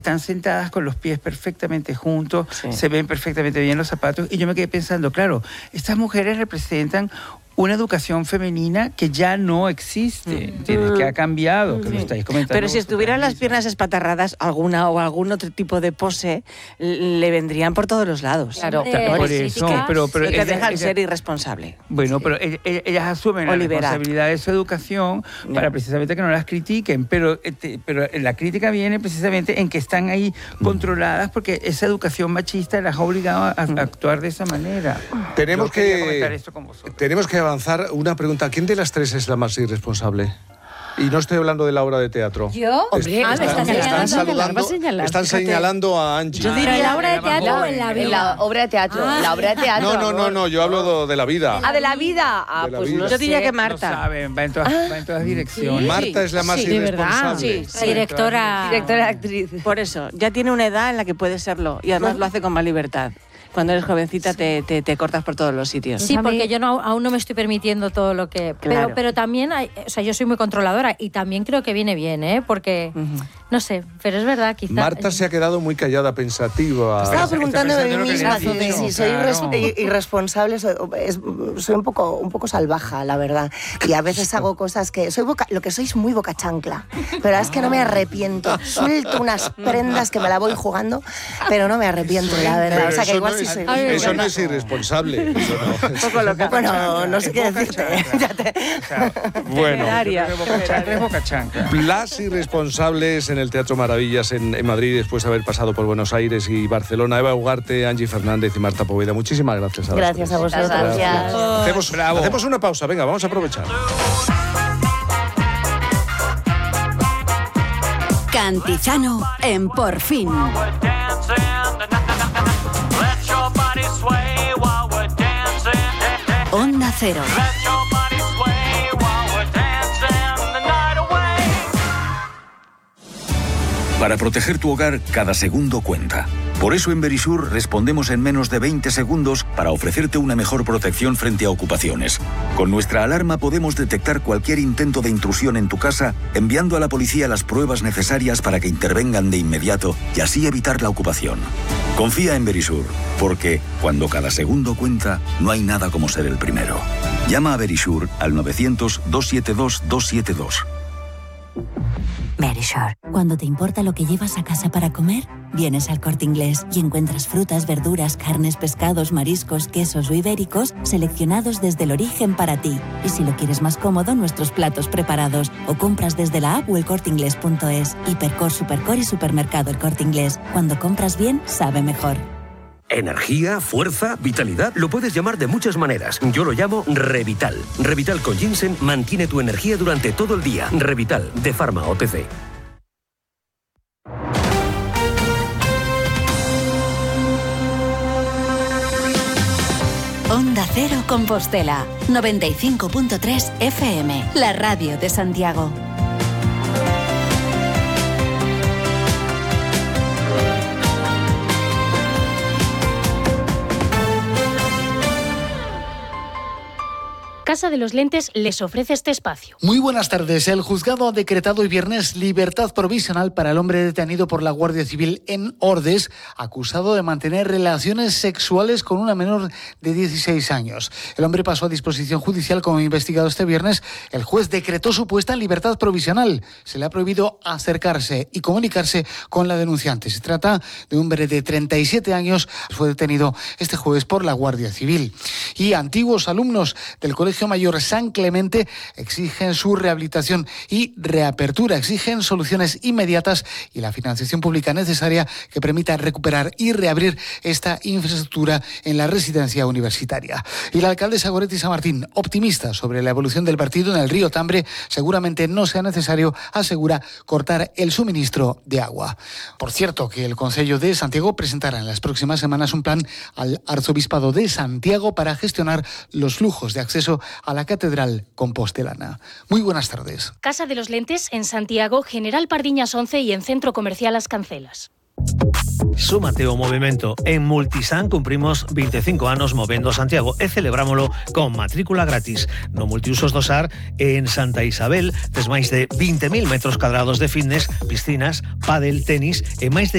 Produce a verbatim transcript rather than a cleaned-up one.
Están sentadas con los pies perfectamente juntos, sí. Se ven perfectamente bien los zapatos. Y yo me quedé pensando, claro, estas mujeres representan una educación femenina que ya no existe, mm. que ha cambiado, mm. que lo estáis comentando. Pero si estuvieran las piernas espatarradas, alguna o algún otro tipo de pose, le vendrían por todos los lados. Claro, eh, por eso. Pero, pero y te dejan ser irresponsable. Bueno, sí. pero ellas, ellas asumen la responsabilidad de su educación no. para precisamente que no las critiquen, pero, pero la crítica viene precisamente en que están ahí controladas porque esa educación machista las ha obligado a, a actuar de esa manera. Tenemos Yo que comentar esto con vosotros. Tenemos que avanzar. Una pregunta, ¿quién de las tres es la más irresponsable? Y no estoy hablando de la obra de teatro. ¿Yo? Hombre, están, ah, me están, están, saludando, señalando, están señalando a Angie. Yo diría la obra de teatro o en la vida. La obra de teatro, ah. la obra de teatro. No, no, no, no, yo hablo de la vida. Ah, de la vida. Ah, de la pues vida. no Yo diría sé. que Marta. No saben, va en todas, ah. va en todas direcciones. ¿Sí? Marta es la más sí, irresponsable. Sí, sí. Directora. Directora actriz. Por eso, ya tiene una edad en la que puede serlo y además lo hace con más libertad. Cuando eres jovencita te, te, te cortas por todos los sitios. Sí, porque yo no, aún no me estoy permitiendo todo lo que... Claro. Pero, pero también, hay, o sea, yo soy muy controladora y también creo que viene bien, ¿eh? Porque, uh-huh. no sé, pero es verdad, quizá... Marta se ha quedado muy callada, pensativa. Estaba preguntando de mí misma si sí, soy claro. irresponsable, soy, es, soy un, poco, un poco salvaja, la verdad. Y a veces hago cosas que... soy boca, lo que soy es muy boca chancla, pero es que no me arrepiento. Suelto unas prendas que me la voy jugando, pero no me arrepiento, la verdad. Pero o sea, que igual no sí es, soy... Eso no es irresponsable. Eso no. Bueno, no sé qué decirte. Bueno, es boca chancla. Las irresponsables en el Teatro Maravillas en, en Madrid, después de haber pasado por Buenos Aires y Barcelona. Eva Ugarte, Angie Fernández y Marta Poveda. Muchísimas gracias a Gracias a vosotros. Gracias. Hacemos, hacemos una pausa. Venga, vamos a aprovechar. Cantizano en Por Fin. Onda Cero. Para proteger tu hogar, cada segundo cuenta. Por eso en Verisur respondemos en menos de veinte segundos para ofrecerte una mejor protección frente a ocupaciones. Con nuestra alarma podemos detectar cualquier intento de intrusión en tu casa, enviando a la policía las pruebas necesarias para que intervengan de inmediato y así evitar la ocupación. Confía en Verisur, porque cuando cada segundo cuenta, no hay nada como ser el primero. Llama a Verisur al novecientos, doscientos setenta y dos, doscientos setenta y dos. Verisure. Cuando te importa lo que llevas a casa para comer, vienes al Corte Inglés y encuentras frutas, verduras, carnes, pescados, mariscos, quesos o ibéricos seleccionados desde el origen para ti. Y si lo quieres más cómodo, nuestros platos preparados o compras desde la app o el corte inglés punto es. Hipercor, Supercor y Supermercado El Corte Inglés. Cuando compras bien, sabe mejor. Energía, fuerza, vitalidad, lo puedes llamar de muchas maneras. Yo lo llamo Revital. Revital con ginseng mantiene tu energía durante todo el día. Revital, de Pharma O T C. Onda Cero Compostela, noventa y cinco punto tres F M, la radio de Santiago. Casa de los Lentes les ofrece este espacio. Muy buenas tardes. El juzgado ha decretado hoy viernes libertad provisional para el hombre detenido por la Guardia Civil en Ordes, acusado de mantener relaciones sexuales con una menor de dieciséis años. El hombre pasó a disposición judicial como investigado este viernes. El juez decretó su puesta en libertad provisional. Se le ha prohibido acercarse y comunicarse con la denunciante. Se trata de un hombre de treinta y siete años. Fue detenido este jueves por la Guardia Civil. Y antiguos alumnos del Colegio Mayor San Clemente exigen su rehabilitación y reapertura, exigen soluciones inmediatas y la financiación pública necesaria que permita recuperar y reabrir esta infraestructura en la residencia universitaria. Y la alcaldesa Goretti San Martín, optimista sobre la evolución del vertido en el río Tambre, seguramente no sea necesario, asegura, cortar el suministro de agua. Por cierto, que el Concello de Santiago presentará en las próximas semanas un plan al Arzobispado de Santiago para gestionar los flujos de acceso a la Catedral Compostelana. Muy buenas tardes. Casa de los Lentes en Santiago, General Pardiñas once y en Centro Comercial As Cancelas. Súmate ao movimento. En Multisan cumprimos veinticinco anos movendo Santiago e celebrámolo con matrícula gratis. No multiusos do S A R en Santa Isabel tes máis de vinte mil metros cadrados de fitness, piscinas, pádel, tenis e máis de